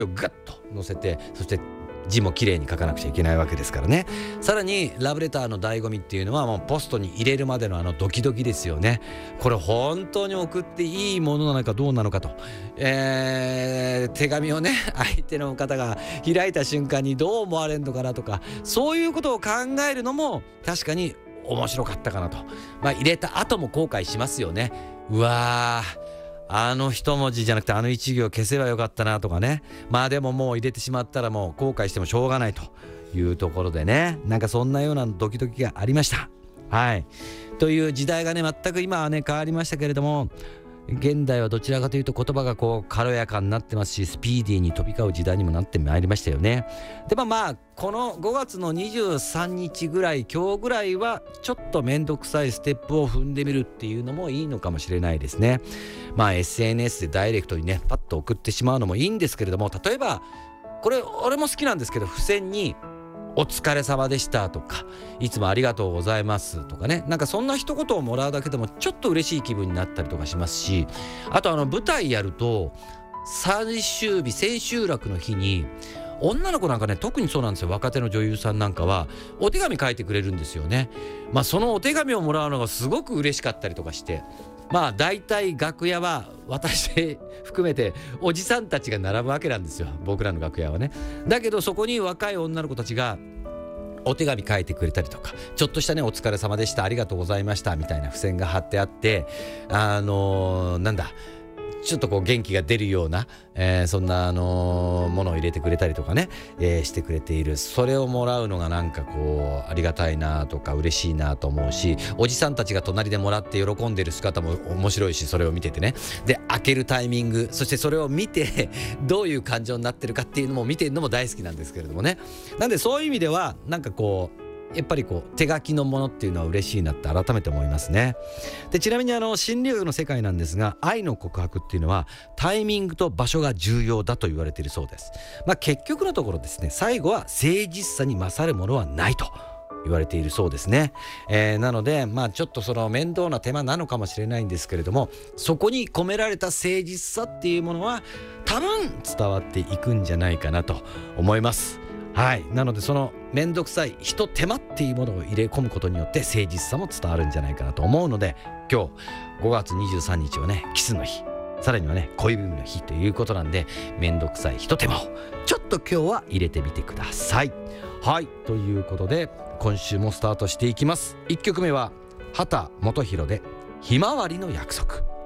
をガッと載せて、そして字も綺麗に書かなくちゃいけないわけですからね。さらにラブレターの醍醐味っていうのはもうポストに入れるまでのドキドキですよね。これ本当に送っていいものなのかどうなのかと、手紙をね相手の方が開いた瞬間にどう思われるのかなとか、そういうことを考えるのも確かに面白かったかなと。入れた後も後悔しますよね。うわー、一文字じゃなくて一行消せばよかったなとかね。でももう入れてしまったらもう後悔してもしょうがないというところでね、なんかそんなようなドキドキがありました。はい。という時代がね、全く今はね変わりましたけれども、現代はどちらかというと言葉が軽やかになってますし、スピーディーに飛び交う時代にもなってまいりましたよね。でこの5月の23日ぐらい、今日ぐらいはちょっとめんどくさいステップを踏んでみるっていうのもいいのかもしれないですね。SNS でダイレクトにねパッと送ってしまうのもいいんですけれども、例えばこれ俺も好きなんですけど、付箋にお疲れ様でしたとか、いつもありがとうございますとかね、なんかそんな一言をもらうだけでもちょっと嬉しい気分になったりとかしますし、あと舞台やると最終日千秋楽の日に女の子なんかね特にそうなんですよ。若手の女優さんなんかはお手紙書いてくれるんですよね。そのお手紙をもらうのがすごく嬉しかったりとかして、だいたい楽屋は私含めておじさんたちが並ぶわけなんですよ、僕らの楽屋はね。だけどそこに若い女の子たちがお手紙書いてくれたりとか、ちょっとしたねお疲れ様でした、ありがとうございましたみたいな付箋が貼ってあって、ちょっと元気が出るような、そんなものを入れてくれたりとかね、してくれている。それをもらうのがなんかありがたいなとか嬉しいなと思うし、おじさんたちが隣でもらって喜んでる姿も面白いし、それを見ててね、で開けるタイミング、そしてそれを見てどういう感情になってるかっていうのも見てるのも大好きなんですけれどもね。なんでそういう意味ではなんかやっぱり手書きのものっていうのは嬉しいなって改めて思いますね。でちなみに心理学の世界なんですが、愛の告白っていうのはタイミングと場所が重要だと言われているそうです。結局のところですね、最後は誠実さに勝るものはないと言われているそうですね。なのでちょっとその面倒な手間なのかもしれないんですけれども、そこに込められた誠実さっていうものは多分伝わっていくんじゃないかなと思います。はい。なのでそのめんどくさいひと手間っていうものを入れ込むことによって誠実さも伝わるんじゃないかなと思うので、今日5月23日はねキスの日、さらにはね恋文の日ということなんで、めんどくさいひと手間をちょっと今日は入れてみてください。はい。ということで今週もスタートしていきます。1曲目は秦基博でひまわりの約束。